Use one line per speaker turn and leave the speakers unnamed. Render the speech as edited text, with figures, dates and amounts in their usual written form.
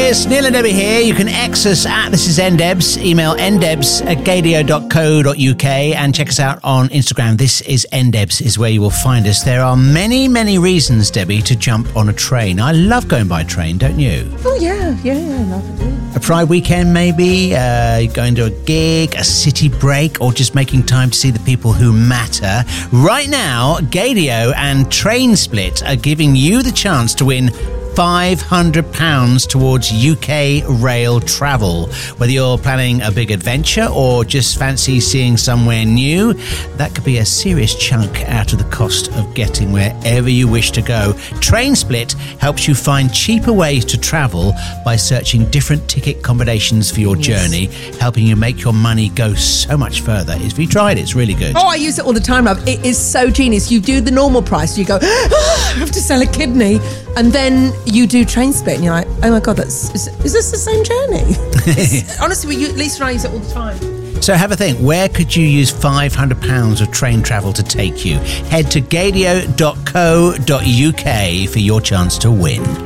Cheers, Neil and Debbie here. You can X us at This Is NDebs, email ndebs@gadio.co.uk and check us out on Instagram. This is NDebs is where you will find us. There are many, many reasons, Debbie, to jump on a train. I love going by train, don't you?
Oh, yeah, love it.
A Pride weekend, maybe, going to a gig, a city break, or just making time to see the people who matter. Right now, Gadio and Train Split are giving you the chance to win £500 towards UK rail travel. Whether you're planning a big adventure or just fancy seeing somewhere new, that could be a serious chunk out of the cost of getting wherever you wish to go. Train Split helps you find cheaper ways to travel by searching different ticket combinations for your journey, helping you make your money go so much further. If you tried it, it's really good.
Oh, I use it all the time, love. It is so genius. You do the normal price, you go, I have to sell a kidney, and then you do Train Split and you're like, oh my God, is this the same journey? Honestly, Lisa and I use it all the time.
So have a think, where could you use £500 of train travel to take you? Head to gadio.co.uk for your chance to win.